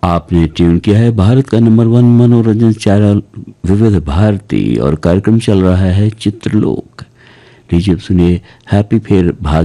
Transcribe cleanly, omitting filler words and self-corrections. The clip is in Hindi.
आपने ट्यून किया है भारत का नंबर 1 मनोरंजन चैनल विविध भारती और कार्यक्रम चल रहा है चित्रलोक। लीजिए अब सुनिए हैप्पी फिर भाग